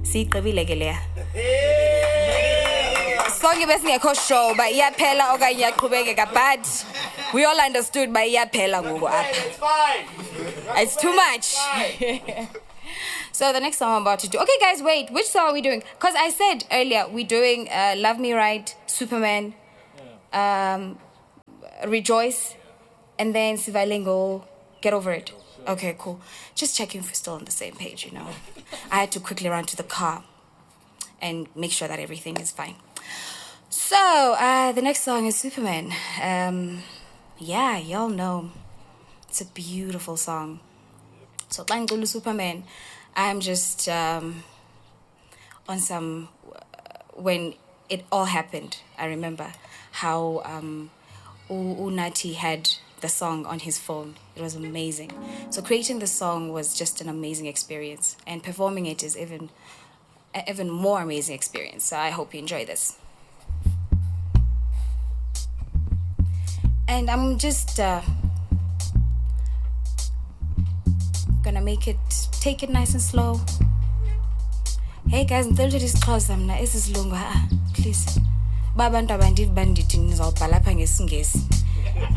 Siqebile ke leya. Sonke besingekho show ba iyaphela okanye iyaqhubekeka, but we all understood ba iyaphela ngoku apha. It's fine. It's too much. So the next song I'm about to do. Okay, guys, wait. Which song are we doing? Because I said earlier we're doing "Love Me Right," Superman, "Rejoice," and then Sivalengo, "Get Over It." Okay, cool. Just checking if we're still on the same page. You know, I had to quickly run to the car and make sure that everything is fine. So the next song is Superman. Yeah, y'all know it's a beautiful song. So Tlangulu Superman. I'm just on some, when it all happened, I remember how Unati had the song on his phone. It was amazing. So creating the song was just an amazing experience, and performing it is even more amazing experience. So I hope you enjoy this. And I'm just gonna take it nice and slow. Hey guys, ngicela isixhosa mina isisilungu please. Babantu abandithi nizawubhala lapha ngesingesi.